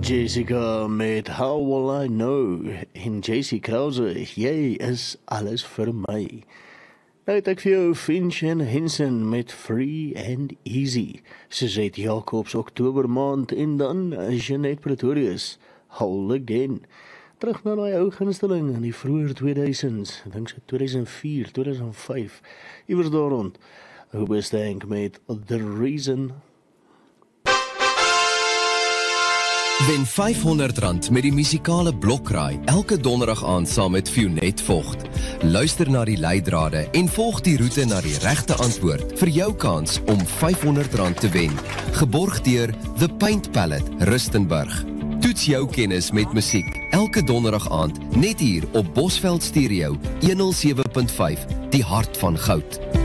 Jessica met How Will I Know en Jessie Krause, jy is alles vir my. Nou het ek vir jou Finch en Henson met Free and Easy, Suzette Jacobs Oktobermaand en dan Jeanette Pretorius, Whole Again. Terug na die ou gunsteling in die vroeë 2000s, ek dink so 2004, 2005, iewers daar rond. Hoobastank met The Reason. Wen R500 met die musikale blokraai elke donderdag aand saam met Fionet Vogt. Luister na die leidrade en volg die roete na die regte antwoord vir jou kans om R500 te wen. Geborg deur The Paint Palette, Rustenburg. Toets jou kennis met musiek elke donderdag aand net hier op Bosveld Stereo 107.5, die hart van goud.